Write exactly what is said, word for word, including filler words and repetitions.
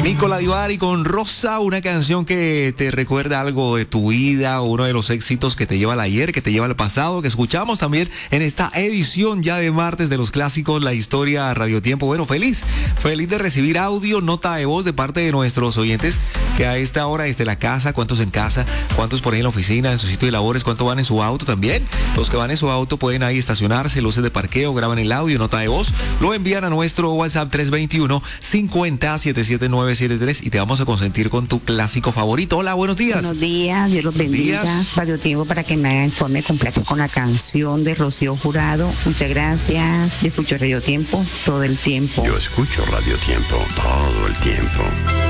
Nicola Di Bari con Rosa, una canción que te recuerda algo de tu vida, uno de los éxitos que te lleva al ayer, que te lleva al pasado, que escuchamos también en esta edición ya de martes de los clásicos, la historia Radio Tiempo. Bueno, feliz, feliz de recibir audio, nota de voz de parte de nuestros oyentes que a esta hora desde la casa, cuántos en casa, cuántos por ahí en la oficina, en su sitio de labores, cuántos van en su auto también. Los que van en su auto pueden ahí estacionarse, luces de parqueo, graban el audio, nota de voz, lo envían a nuestro WhatsApp tres dos uno, cincuenta, setenta y siete nueve setenta y tres y te vamos a consentir con tu clásico favorito. Hola, buenos días. Buenos días, Dios los bendiga. Radio Tiempo para que me haga informe completo con la canción de Rocío Jurado. Muchas gracias. Yo escucho Radio Tiempo todo el tiempo. Yo escucho Radio Tiempo todo el tiempo.